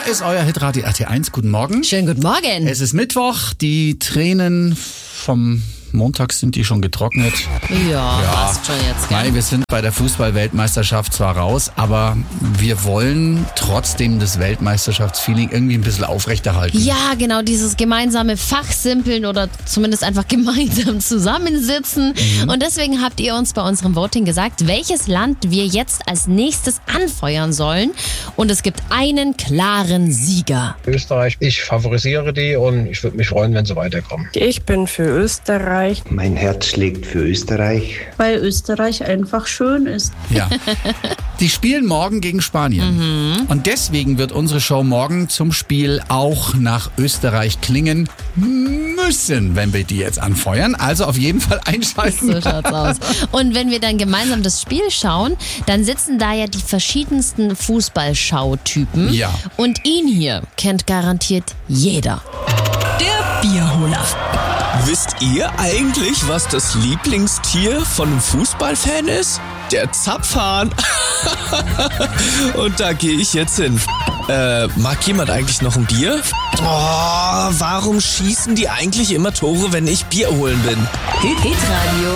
ist euer Hitradio RT1. Guten Morgen. Schönen guten Morgen. Es ist Mittwoch. Die Tränen vom Montag sind die schon getrocknet. Ja, passt schon jetzt. Gell? Nein, wir sind bei der Fußball-Weltmeisterschaft zwar raus, aber wir wollen trotzdem das Weltmeisterschaftsfeeling irgendwie ein bisschen aufrechterhalten. Ja, genau, dieses gemeinsame Fachsimpeln oder zumindest einfach gemeinsam zusammensitzen. Und deswegen habt ihr uns bei unserem Voting gesagt, welches Land wir jetzt als nächstes anfeuern sollen. Und es gibt einen klaren Sieger. Österreich, ich favorisiere die und ich würde mich freuen, wenn sie weiterkommen. Ich bin für Österreich. Mein Herz schlägt für Österreich. Weil Österreich einfach schön ist. Ja. Die spielen morgen gegen Spanien. Und deswegen wird unsere Show morgen zum Spiel auch nach Österreich klingen müssen, wenn wir die jetzt anfeuern. Also auf jeden Fall einschalten. So schaut's aus. Und wenn wir dann gemeinsam das Spiel schauen, dann sitzen da ja die verschiedensten Fußballschautypen. Ja. Und ihn hier kennt garantiert jeder. Der Bierholer. Wisst ihr eigentlich, was das Lieblingstier von einem Fußballfan ist? Der Zapfhahn. Und da gehe ich jetzt hin. Mag jemand eigentlich noch ein Bier? Oh, warum schießen die eigentlich immer Tore, wenn ich Bier holen bin? Hitradio